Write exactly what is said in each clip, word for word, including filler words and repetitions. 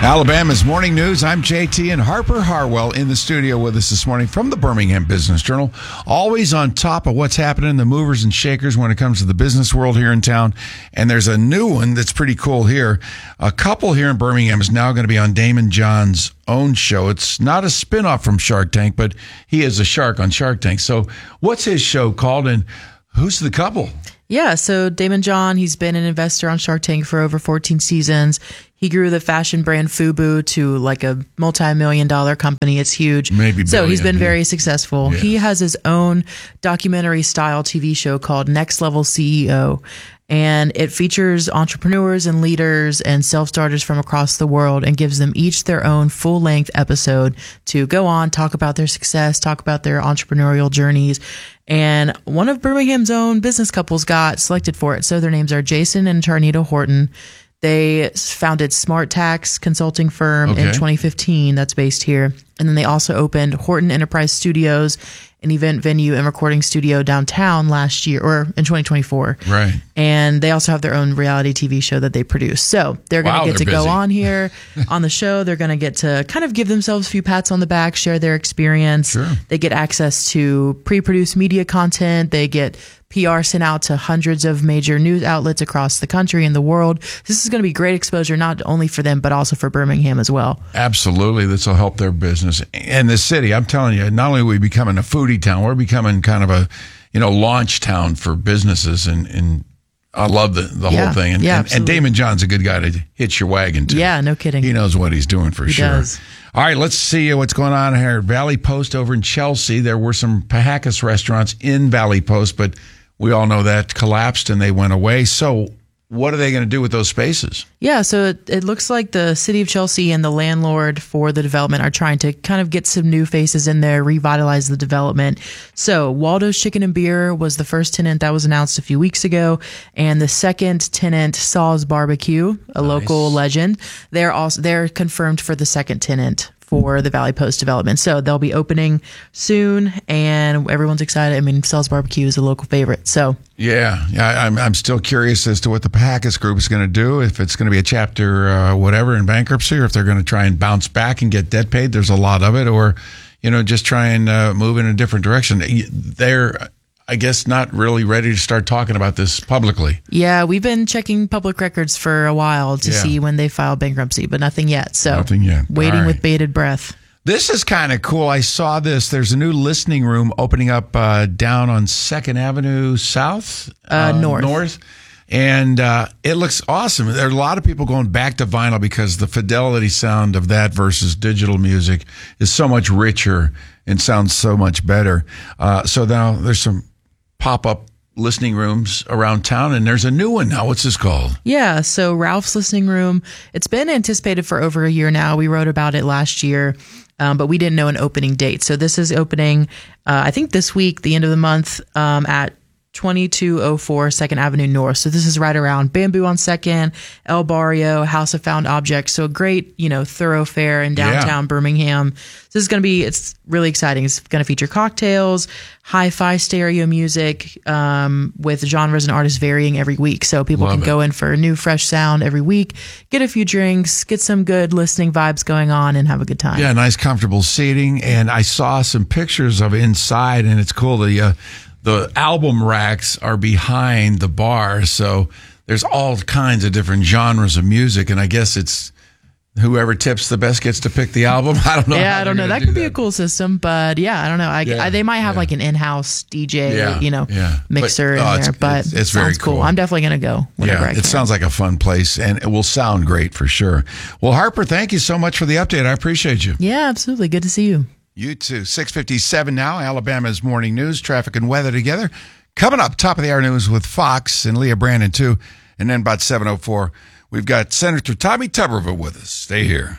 Alabama's Morning News. I'm J T, and Harper Harwell in the studio with us this morning from the Birmingham Business Journal. Always on top of what's happening, the movers and shakers when it comes to the business world here in town. And there's a new one that's pretty cool here. A couple here in Birmingham is now going to be on Daymond John's own show. It's not a spinoff from Shark Tank, but he is a shark on Shark Tank. So what's his show called, and who's the couple? Yeah, so Daymond John, he's been an investor on Shark Tank for over fourteen seasons. He grew the fashion brand FUBU to like a multi-million dollar company. It's huge. Maybe so billion, he's been yeah. very successful. Yeah. He has his own documentary style T V show called Next Level C E O. And it features entrepreneurs and leaders and self-starters from across the world and gives them each their own full-length episode to go on, talk about their success, talk about their entrepreneurial journeys. And one of Birmingham's own business couples got selected for it. So their names are Jason and Charnita Horton. They founded Smart Tax consulting firm Okay. in twenty fifteen that's based here. And then they also opened Horton Enterprise Studios, an event venue and recording studio downtown last year, or in twenty twenty-four. Right. And they also have their own reality T V show that they produce. So they're going to Wow, get to they're go busy. on here on the show. They're going to get to kind of give themselves a few pats on the back, share their experience. Sure. They get access to pre-produced media content. They get P R sent out to hundreds of major news outlets across the country and the world. This is going to be great exposure, not only for them, but also for Birmingham as well. Absolutely. This will help their business. And the city, I'm telling you, not only are we becoming a foodie town, we're becoming kind of a, you know, launch town for businesses. And, and I love the, the Yeah. whole thing. And, Yeah, and, and absolutely. Daymond John's a good guy to hitch your wagon to. Yeah, no kidding. He knows what he's doing for He sure. does. All right, let's see what's going on here at Valley Post over in Chelsea. There were some Pahacas restaurants in Valley Post, but we all know that collapsed and they went away. So what are they going to do with those spaces? Yeah, so it, it looks like the city of Chelsea and the landlord for the development are trying to kind of get some new faces in there, revitalize the development. So Waldo's Chicken and Beer was the first tenant that was announced a few weeks ago, and the second tenant, Saw's Barbecue, a local legend. They're also they're confirmed for the second tenant for the Valley Post development. So they'll be opening soon, and everyone's excited. I mean, Saw's Barbecue is a local favorite. So Yeah, yeah. I'm I'm still curious as to what the Pahacas Group is going to do. If it's going to be a chapter uh, whatever in bankruptcy, or if they're going to try and bounce back and get debt paid. There's a lot of it, or you know, just try and uh, move in a different direction. They're, I guess, not really ready to start talking about this publicly. yeah, we've been checking public records for a while to Yeah. see when they file bankruptcy, but nothing yet. So Nothing yet. waiting All right. with bated breath. This is kind of cool. I saw this. There's a new listening room opening up uh, down on Second Avenue South, Uh, north. north, and uh, it looks awesome. There are a lot of people going back to vinyl because the fidelity sound of that versus digital music is so much richer and sounds so much better. Uh, so now there's some pop-up listening rooms around town, and there's a new one now. What's this called? Yeah, so Ralph's Listening Room, it's been anticipated for over a year now. We wrote about it last year, um, but we didn't know an opening date. So this is opening, uh, I think this week, the end of the month, um, at twenty-two oh four Second Avenue North. So this is right around Bamboo on Second, El Barrio, House of Found Objects. So a great, you know, thoroughfare in downtown Yeah. Birmingham. So this is going to be, it's really exciting. It's going to feature cocktails, hi-fi stereo music, um, with genres and artists varying every week. So people Love can it. go in for a new fresh sound every week, get a few drinks, get some good listening vibes going on, and have a good time. Yeah, nice, comfortable seating. And I saw some pictures of inside, and it's cool. The uh, the album racks are behind the bar, so there's all kinds of different genres of music. And I guess it's whoever tips the best gets to pick the album. I don't know. Yeah, how I don't they're know. gonna That do could be a cool system, but yeah, I don't know. I, Yeah, I, they might have yeah. like an in-house D J, Yeah, you know, yeah. mixer But, oh, in it's- there. But it's- it's it sounds very cool. cool. I'm definitely gonna go whenever Yeah, I can. it sounds like a fun place, and it will sound great for sure. Well, Harper, thank you so much for the update. I appreciate you. Yeah, absolutely. Good to see you. You too. six fifty-seven now, Alabama's morning news, traffic and weather together. Coming up, top of the hour news with Fox and Leah Brandon too. And then about seven oh four, we've got Senator Tommy Tuberville with us. Stay here.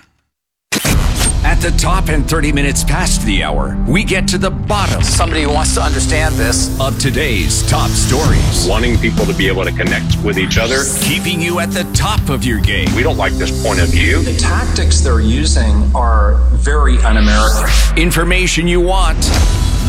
At the top and thirty minutes past the hour, we get to the bottom Somebody who wants to understand this. of today's top stories, wanting people to be able to connect with each other. keeping you at the top of your game. We don't like this point of view. The tactics they're using are very un-American. Information you want,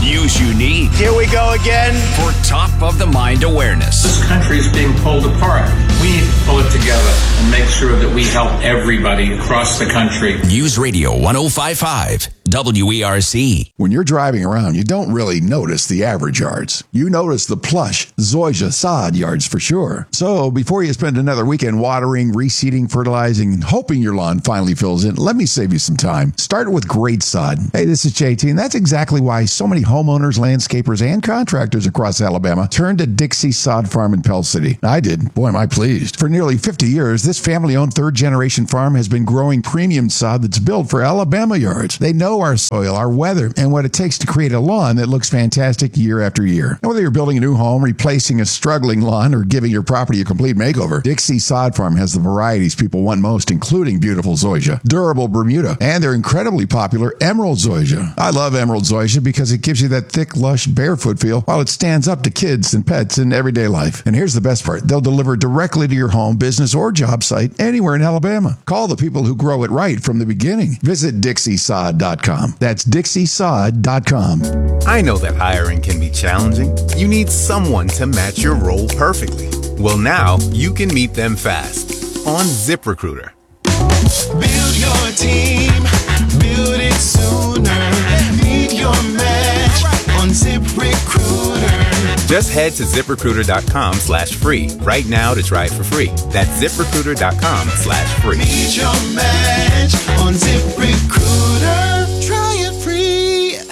news you need Here we go again. for top of the mind awareness. This country is being pulled apart. We need to pull it together and make sure that we help everybody across the country. News Radio one oh five point five, W E R C. When you're driving around, you don't really notice the average yards. You notice the plush Zoysia sod yards for sure. So before you spend another weekend watering, reseeding, fertilizing, and hoping your lawn finally fills in, let me save you some time. Start with great sod. Hey, this is J T, and that's exactly why so many homeowners, landscapers, and contractors across Alabama turned to Dixie Sod Farm in Pell City. I did. Boy, am I pleased. For nearly fifty years, this family-owned third-generation farm has been growing premium sod that's built for Alabama yards. They know our soil, our weather, and what it takes to create a lawn that looks fantastic year after year. And whether you're building a new home, replacing a struggling lawn, or giving your property a complete makeover, Dixie Sod Farm has the varieties people want most, including beautiful zoysia, durable Bermuda, and their incredibly popular Emerald Zoysia. I love Emerald Zoysia because it gives you that thick, lush, barefoot feel while it stands up to kids and pets in everyday life. And here's the best part. They'll deliver directly to your home, business, or job site anywhere in Alabama. Call the people who grow it right from the beginning. Visit Dixie Sod dot com. That's Dixie Sod dot com. I know that hiring can be challenging. You need someone to match your role perfectly. Well, now you can meet them fast on ZipRecruiter. Build your team, build it sooner. Meet your match on ZipRecruiter. Just head to ZipRecruiter.com slash free right now to try it for free. That's ZipRecruiter.com slash free. Meet your match on ZipRecruiter. Try it free.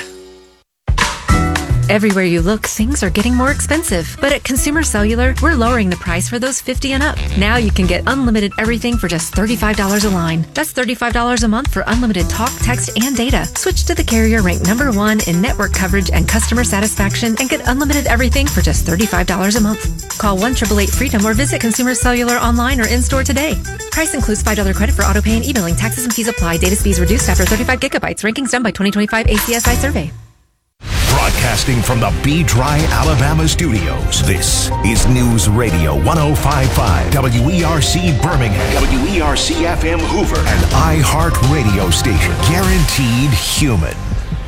Everywhere you look, things are getting more expensive. But at Consumer Cellular, we're lowering the price for those fifty and up. Now you can get unlimited everything for just thirty-five dollars a line. That's thirty-five dollars a month for unlimited talk, text, and data. Switch to the carrier ranked number one in network coverage and customer satisfaction and get unlimited everything for just thirty-five dollars a month. Call one eight eight eight freedom or visit Consumer Cellular online or in-store today. Price includes five dollars credit for auto pay and e-billing. Taxes and fees apply. Data speeds reduced after thirty-five gigabytes. Rankings done by twenty twenty-five A C S I survey. Broadcasting from the Be Dry, Alabama studios, this is News Radio one oh five point five, W E R C Birmingham, W E R C F M Hoover, and iHeart Radio Station. Guaranteed human.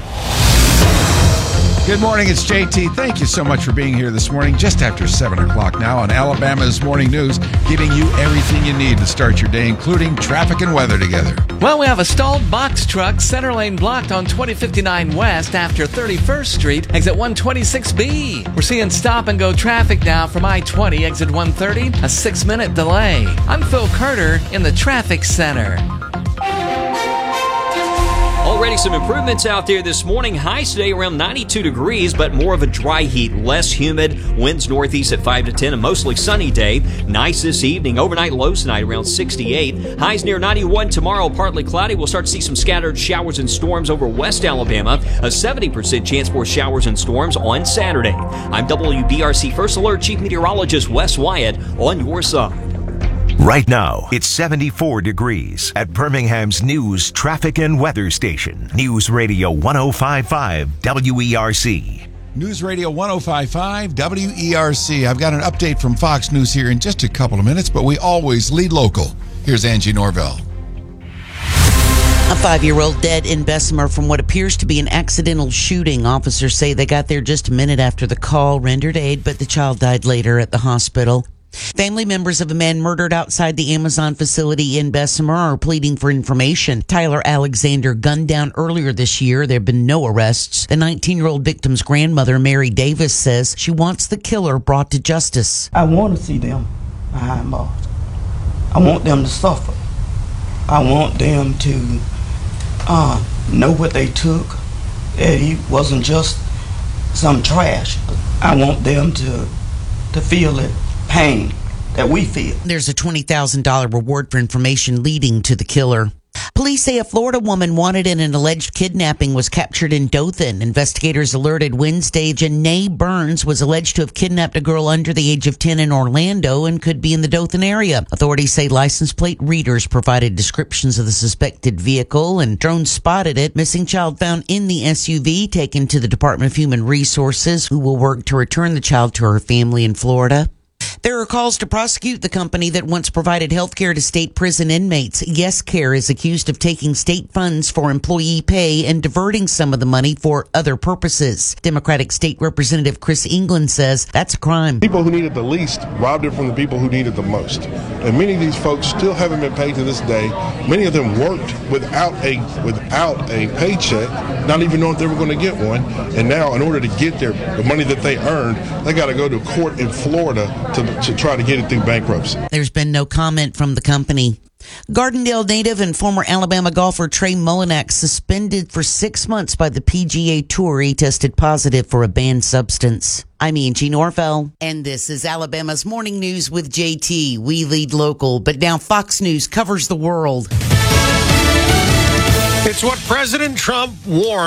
Good morning, it's J T. Thank you so much for being here this morning, just after seven o'clock now on Alabama's Morning News, giving you everything you need to start your day, including traffic and weather together. Well, we have a stalled box truck, center lane blocked on twenty fifty-nine West after thirty-first Street, exit one twenty-six B. We're seeing stop-and-go traffic now from I twenty, exit one thirty, a six-minute delay. I'm Phil Carter in the traffic center. Already some improvements out there this morning. Highs today around ninety-two degrees, but more of a dry heat, less humid. Winds northeast at five to ten, a mostly sunny day. Nice this evening. Overnight lows tonight around sixty-eight. Highs near ninety-one tomorrow, partly cloudy. We'll start to see some scattered showers and storms over West Alabama. A seventy percent chance for showers and storms on Saturday. I'm W B R C First Alert Chief Meteorologist Wes Wyatt on your side. Right now, it's seventy-four degrees at Birmingham's news, traffic, and weather station. News Radio one oh five point five, W E R C. News Radio one oh five point five, W E R C. I've got an update from Fox News here in just a couple of minutes, but we always lead local. Here's Angie Norvell. A five-year-old dead in Bessemer from what appears to be an accidental shooting. Officers say they got there just a minute after the call, rendered aid, but the child died later at the hospital. Family members of a man murdered outside the Amazon facility in Bessemer are pleading for information. Tyler Alexander gunned down earlier this year. There have been no arrests. The nineteen-year-old victim's grandmother, Mary Davis, says she wants the killer brought to justice. I want to see them behind bars. I want them to suffer. I want them to uh, know what they took, that he wasn't just some trash. I want them to, to feel it. Pain that we feel. There's a twenty thousand dollars reward for information leading to the killer. Police say a Florida woman wanted in an alleged kidnapping was captured in Dothan. Investigators alerted Wednesday Janae Burns was alleged to have kidnapped a girl under the age of ten in Orlando and could be in the Dothan area. Authorities say license plate readers provided descriptions of the suspected vehicle and drones spotted it. Missing child found in the S U V, taken to the Department of Human Resources, who will work to return the child to her family in Florida. There are calls to prosecute the company that once provided health care to state prison inmates. YesCare is accused of taking state funds for employee pay and diverting some of the money for other purposes. Democratic State Representative Chris England says that's a crime. People who needed the least robbed it from the people who needed the most. And many of these folks still haven't been paid to this day. Many of them worked without a without a paycheck, not even knowing if they were going to get one. And now, in order to get their the money that they earned, they got to go to court in Florida to to try to get it through bankruptcy. There's been no comment from the company. Gardendale native and former Alabama golfer Trey Mullinax suspended for six months by the P G A Tour. He tested positive for a banned substance. I'm Angie Norvell, and this is Alabama's Morning News with J T. We lead local, but now Fox News covers the world. It's what President Trump warned.